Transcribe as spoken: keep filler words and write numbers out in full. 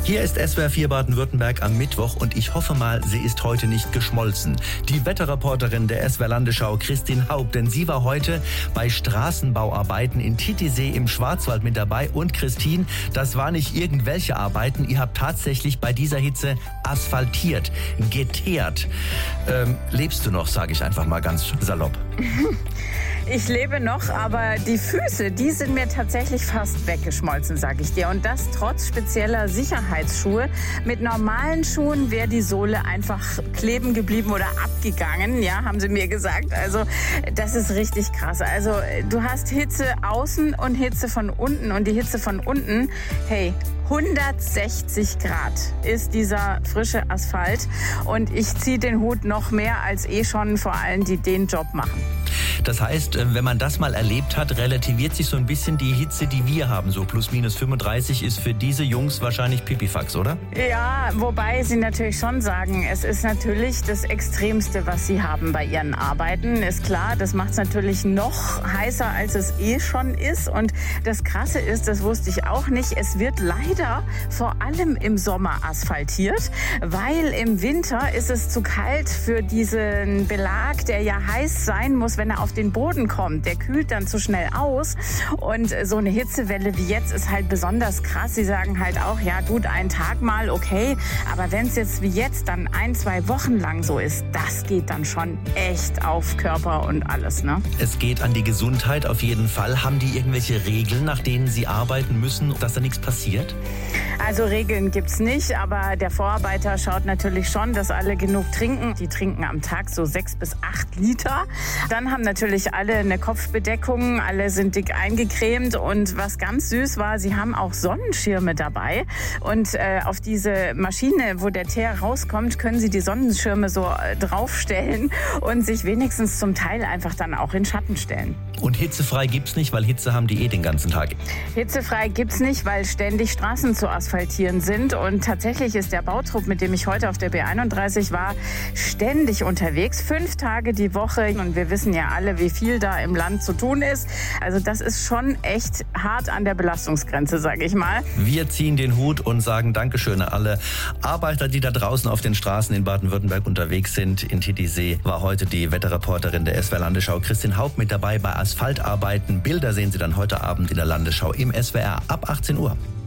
Hier ist S W R vier Baden-Württemberg am Mittwoch und ich hoffe mal, sie ist heute nicht geschmolzen. Die Wetterreporterin der S W R Landesschau, Christine Haupt, denn sie war heute bei Straßenbauarbeiten in Titisee im Schwarzwald mit dabei. Und Christine, das waren nicht irgendwelche Arbeiten, ihr habt tatsächlich bei dieser Hitze asphaltiert, geteert. Ähm, lebst du noch, sage ich einfach mal ganz salopp. Ich lebe noch, aber die Füße, die sind mir tatsächlich fast weggeschmolzen, sage ich dir. Und das trotz spezieller Sicherheitsschuhe. Mit normalen Schuhen wäre die Sohle einfach kleben geblieben oder abgegangen, ja, haben sie mir gesagt. Also das ist richtig krass. Also du hast Hitze außen und Hitze von unten. Und die Hitze von unten, hey, hundertsechzig Grad ist dieser frische Asphalt. Und ich ziehe den Hut noch mehr als eh schon vor allen, die den Job machen. Das heißt, wenn man das mal erlebt hat, relativiert sich so ein bisschen die Hitze, die wir haben. So plus minus fünfunddreißig ist für diese Jungs wahrscheinlich Pipifax, oder? Ja, wobei sie natürlich schon sagen, es ist natürlich das Extremste, was sie haben bei ihren Arbeiten. Ist klar, das macht es natürlich noch heißer, als es eh schon ist. Und das Krasse ist, das wusste ich auch nicht, es wird leider vor allem im Sommer asphaltiert, weil im Winter ist es zu kalt für diesen Belag, der ja heiß sein muss, wenn er auf den Boden kommt. Der kühlt dann zu schnell aus und so eine Hitzewelle wie jetzt ist halt besonders krass. Sie sagen halt auch, ja gut, einen Tag mal, okay, aber wenn es jetzt wie jetzt dann ein, zwei Wochen lang so ist, das geht dann schon echt auf Körper und alles, ne? Es geht an die Gesundheit auf jeden Fall. Haben die irgendwelche Regeln, nach denen sie arbeiten müssen, dass da nichts passiert? Also Regeln gibt's nicht, aber der Vorarbeiter schaut natürlich schon, dass alle genug trinken. Die trinken am Tag so sechs bis acht Liter. Dann haben natürlich alle eine Kopfbedeckung, alle sind dick eingecremt und was ganz süß war, sie haben auch Sonnenschirme dabei und äh, auf diese Maschine, wo der Teer rauskommt, können sie die Sonnenschirme so äh, draufstellen und sich wenigstens zum Teil einfach dann auch in Schatten stellen. Und hitzefrei gibt's nicht, weil Hitze haben die eh den ganzen Tag. Hitzefrei gibt's nicht, weil ständig Straßen zu asphaltieren sind und tatsächlich ist der Bautrupp, mit dem ich heute auf der B einunddreißig war, ständig unterwegs, fünf Tage die Woche und wir wissen ja alle, wie viel da im Land zu tun ist. Also das ist schon echt hart an der Belastungsgrenze, sage ich mal. Wir ziehen den Hut und sagen Dankeschön an alle Arbeiter, die da draußen auf den Straßen in Baden-Württemberg unterwegs sind. In Titisee war heute die Wetterreporterin der S W R Landesschau, Christine Haupt, mit dabei bei Asphaltarbeiten. Bilder sehen Sie dann heute Abend in der Landesschau im S W R ab achtzehn Uhr.